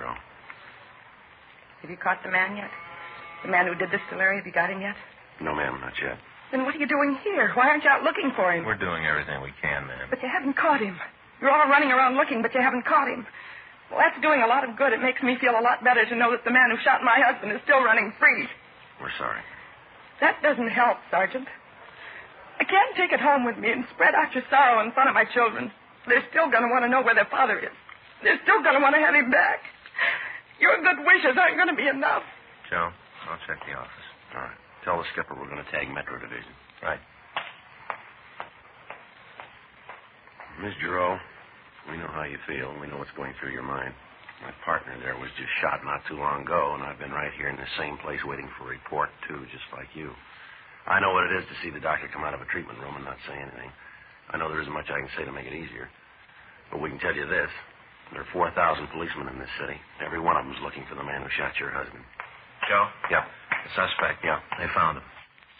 Giro. Have you caught the man yet? The man who did this to Larry, have you got him yet? No, ma'am, not yet. Then what are you doing here? Why aren't you out looking for him? We're doing everything we can, ma'am. But you haven't caught him. You're all running around looking, but you haven't caught him. Well, that's doing a lot of good. It makes me feel a lot better to know that the man who shot my husband is still running free. We're sorry. That doesn't help, Sergeant. I can't take it home with me and spread out your sorrow in front of my children. They're still going to want to know where their father is. They're still going to want to have him back. Your good wishes aren't going to be enough. Joe, I'll check the office. All right. Tell the skipper we're going to tag Metro Division. Right. Miss Giro, we know how you feel. We know what's going through your mind. My partner there was just shot not too long ago, and I've been right here in the same place waiting for a report, too, just like you. I know what it is to see the doctor come out of a treatment room and not say anything. I know there isn't much I can say to make it easier. But we can tell you this. There are 4,000 policemen in this city. Every one of them's looking for the man who shot your husband. Joe? Yeah. The suspect? Yeah. They found him.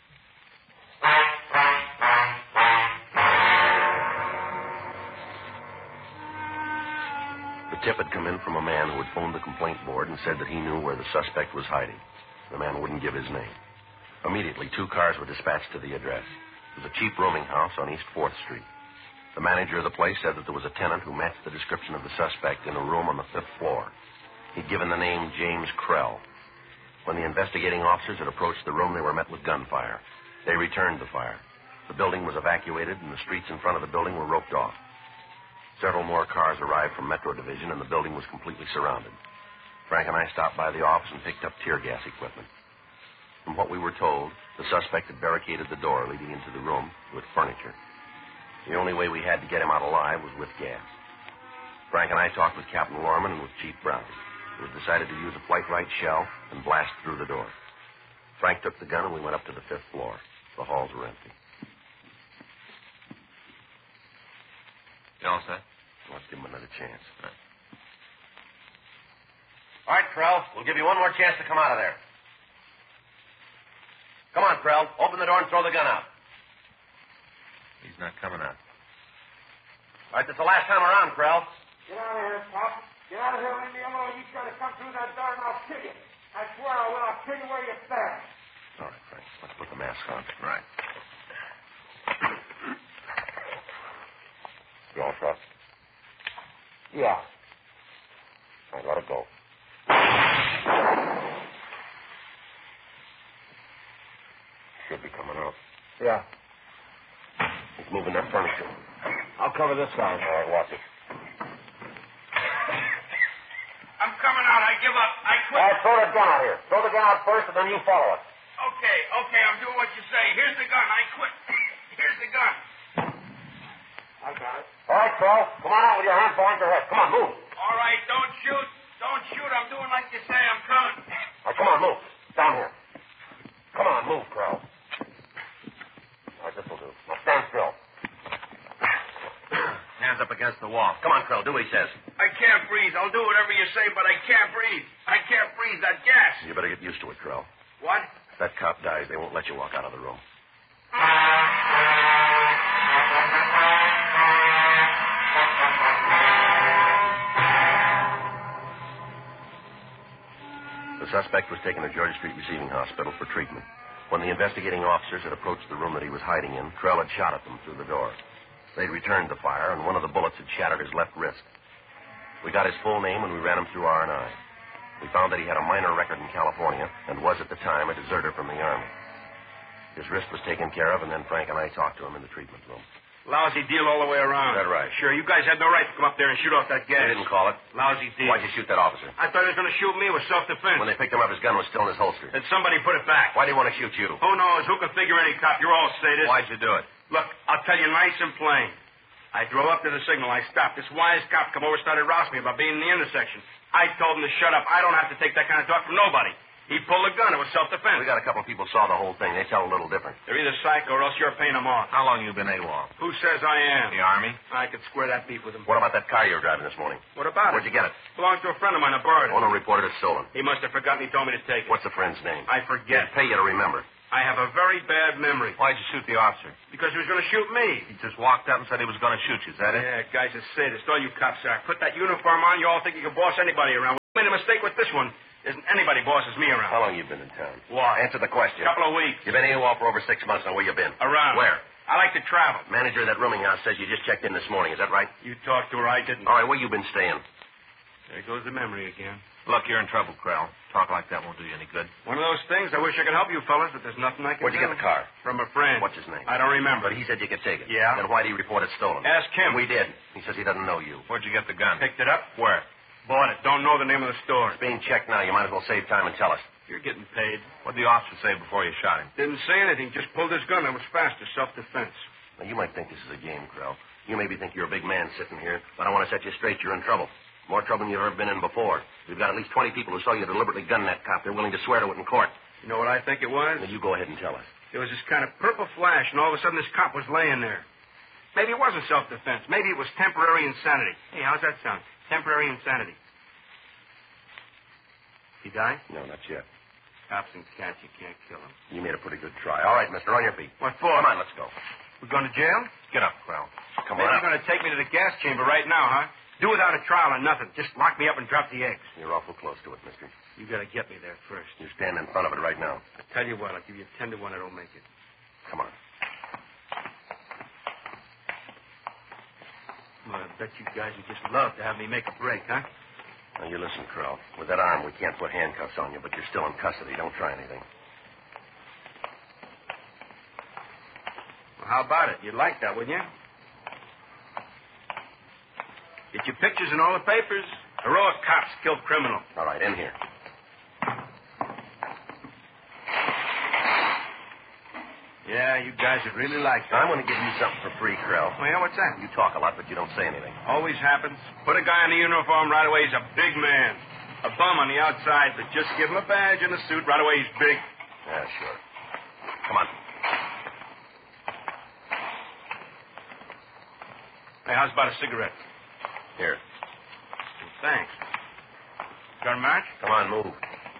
The tip had come in from a man who had phoned the complaint board and said that he knew where the suspect was hiding. The man wouldn't give his name. Immediately, 2 cars were dispatched to the address. It was a cheap rooming house on East 4th Street. The manager of the place said that there was a tenant who matched the description of the suspect in a room on the 5th floor. He'd given the name James Krell. When the investigating officers had approached the room, they were met with gunfire. They returned the fire. The building was evacuated, and the streets in front of the building were roped off. Several more cars arrived from Metro Division, and the building was completely surrounded. Frank and I stopped by the office and picked up tear gas equipment. From what we were told, the suspect had barricaded the door leading into the room with furniture. The only way we had to get him out alive was with gas. Frank and I talked with Captain Lorman and with Chief Brown. It was decided to use a flight-right shell and blast through the door. Frank took the gun and we went up to the 5th floor. The halls were empty. You all set? Let's give him another chance. Right. All right, Krell. We'll give you one more chance to come out of there. Come on, Krell. Open the door and throw the gun out. He's not coming out. All right, that's the last time around, Krell. Get out of here, Pop. Get out of here, leave me alone. You try to come through that door and I'll kill you. I swear I will. I'll kill you where you stand. All right, Frank. Let's put the mask on. Right. You all trust? Yeah. I let it go. Should be coming out. Yeah. He's moving that furniture. I'll cover this guy. All right, watch it. I'm coming out. I give up. I quit. All right, throw that gun out here. Throw the gun out first, and then you follow it. Okay. I'm doing what you say. Here's the gun. I quit. Here's the gun. I got it. All right, Krell. Come on out with your hands behind your head. Come on, move. All right. Don't shoot. Don't shoot. I'm doing like you say. I'm coming. All right, come on, move. Down here. Come on, move, Krell. All right, this will do. Now stand still. Hands up against the wall. Come on, Krell. Do what he says. I can't breathe. I'll do whatever you say, but I can't breathe. I can't breathe. That gas. You better get used to it, Krell. What? If that cop dies, they won't let you walk out of the room. The suspect was taken to Georgia Street Receiving Hospital for treatment. When the investigating officers had approached the room that he was hiding in, Krell had shot at them through the door. They'd returned the fire, and one of the bullets had shattered his left wrist. We got his full name when we ran him through R&I. We found that he had a minor record in California and was at the time a deserter from the Army. His wrist was taken care of, and then Frank and I talked to him in the treatment room. Lousy deal all the way around. Is that right? Sure, you guys had no right to come up there and shoot off that gas. They didn't call it. Lousy deal. Why'd you shoot that officer? I thought he was going to shoot me. It was self-defense. When they picked him up, his gun was still in his holster. Then somebody put it back. Why do you want to shoot you? Who knows? Who can figure any cop? You're all sadists. Why'd you do it? Look, I'll tell you nice and plain. I drove up to the signal. I stopped. This wise cop come over and started rousing me about being in the intersection. I told him to shut up. I don't have to take that kind of talk from nobody. He pulled a gun. It was self-defense. We got a couple of people saw the whole thing. They tell a little different. They're either psycho or else you're paying them off. How long you been AWOL? Who says I am? The Army? I could square that beef with him. What about that car you were driving this morning? What about Where'd it? you get it? Belongs to a friend of mine, a bird. Owner reported it stolen. He must have forgotten. He told me to take it. What's the friend's name? I forget. They'd pay you to remember. I have a very bad memory. Why'd you shoot the officer? Because he was going to shoot me. He just walked up and said he was going to shoot you. Is that it? Yeah, guy's a sadist. All you cops are. Put that uniform on, you all think you can boss anybody around. Made a mistake with this one. Isn't anybody bosses me around. How long you been in town? Why? Answer the question. Couple of weeks. You've been AWOL for over 6 months now. Where you been? Around. Where? I like to travel. Manager of that rooming house says you just checked in this morning. Is that right? You talked to her. I didn't. All right, where you been staying? There goes the memory again. Look, you're in trouble, Krell. Talk like that won't do you any good. One of those things. I wish I could help you fellas, but there's nothing I can Where'd you do. get the car? From a friend. What's his name? I don't remember. But he said you could take it. Yeah? Then why did he report it stolen? Ask him. We did. He says he doesn't know you. Where'd you get the gun? Picked it up. Where? Bought it. Don't know the name of the store. It's being checked now. You might as well save time and tell us. You're getting paid. What'd the officer say before you shot him? Didn't say anything. Just pulled his gun. It was faster. Self-defense. Now, you might think this is a game, Krell. You maybe think you're a big man sitting here, but I want to set you straight. You're in trouble. More trouble than you've ever been in before. We've got at least 20 people who saw you deliberately gun that cop. They're willing to swear to it in court. You know what I think it was? Now, you go ahead and tell us. There was this kind of purple flash, and all of a sudden this cop was laying there. Maybe it wasn't self-defense. Maybe it was temporary insanity. Hey, how's that sound? Temporary insanity. He died? No, not yet. Cops and cats, you can't kill him. You made a pretty good try. All right, mister, on your feet. What for? Come on, let's go. We're going to jail? Get up, Krell. Come Maybe on you're up. going to take me to the gas chamber right now, huh? Do without a trial or nothing. Just lock me up and drop the eggs. You're awful close to it, mister. You got to get me there first. You stand in front of it right now. I tell you what, I'll give you 10 to 1 I don't make it. Come on. Well, I bet you guys would just love to have me make a break, huh? Now, you listen, Krell. With that arm, we can't put handcuffs on you, but you're still in custody. Don't try anything. Well, how about it? You'd like that, wouldn't you? Get your pictures in all the papers. Heroic cops kill criminal. All right, in here. Yeah, you guys would really like Now, that. I'm going to give you something for free, Krell. Oh, yeah, what's that? You talk a lot, but you don't say anything. Always happens. Put a guy in the uniform right away, he's a big man. A bum on the outside, but just give him a badge and a suit, right away he's big. Yeah, sure. Come on. Hey, how's about a cigarette? Here. Thanks. Got a match? Come on, move.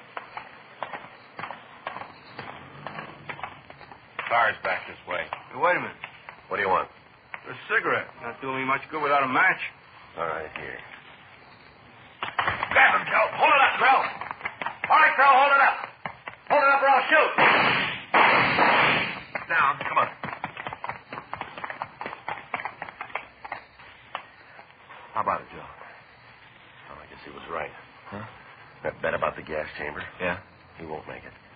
Car's back this way. Hey, wait a minute. What do you want? A cigarette. Not doing me much good without a match. All right, here. Grab him, Joe. Hold it up, Krell. All right, Krell, hold it up. Hold it up or I'll shoot. Down. Come on. How about it, Joe? Oh, I guess he was right. Huh? That bet about the gas chamber? Yeah? He won't make it.